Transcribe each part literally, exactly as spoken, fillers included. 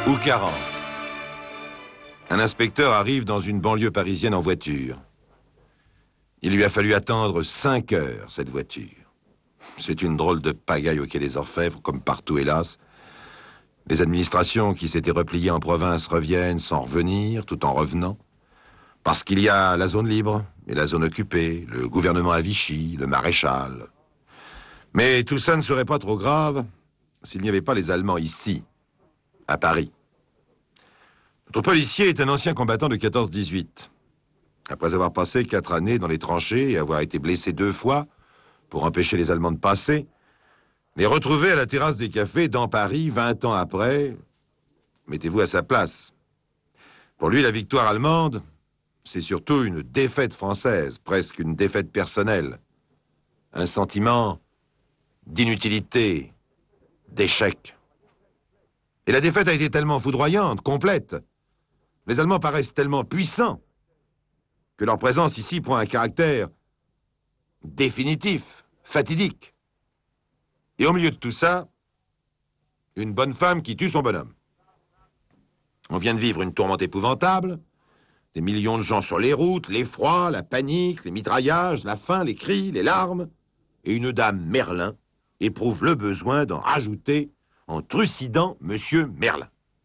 Oukaran. Un inspecteur arrive dans une banlieue parisienne en voiture. Il lui a fallu attendre cinq heures, cette voiture. C'est une drôle de pagaille au quai des Orfèvres, comme partout, hélas. Les administrations qui s'étaient repliées en province reviennent sans revenir, tout en revenant. Parce qu'il y a la zone libre et la zone occupée, le gouvernement à Vichy, le maréchal. Mais tout ça ne serait pas trop grave s'il n'y avait pas les Allemands ici, à Paris. Notre policier est un ancien combattant de quatorze dix-huit. Après avoir passé quatre années dans les tranchées et avoir été blessé deux fois pour empêcher les Allemands de passer, les retrouver à la terrasse des cafés dans Paris, vingt ans après, mettez-vous à sa place. Pour lui, la victoire allemande, c'est surtout une défaite française, presque une défaite personnelle. Un sentiment d'inutilité, d'échec. Et la défaite a été tellement foudroyante, complète. Les Allemands paraissent tellement puissants que leur présence ici prend un caractère définitif, fatidique. Et au milieu de tout ça, une bonne femme qui tue son bonhomme. On vient de vivre une tourmente épouvantable, des millions de gens sur les routes, l'effroi, la panique, les mitraillages, la faim, les cris, les larmes, et une dame Merlin éprouve le besoin d'en rajouter en trucidant Monsieur Merlin.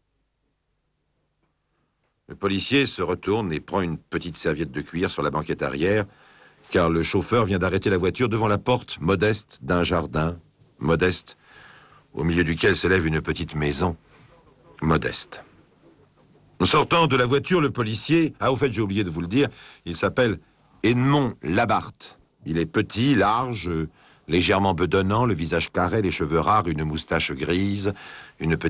Le policier se retourne et prend une petite serviette de cuir sur la banquette arrière, car le chauffeur vient d'arrêter la voiture devant la porte modeste d'un jardin, modeste, au milieu duquel s'élève une petite maison, modeste. En sortant de la voiture, le policier... Ah, au fait, j'ai oublié de vous le dire, il s'appelle Edmond Labarthe. Il est petit, large, légèrement bedonnant, le visage carré, les cheveux rares, une moustache grise, une petite...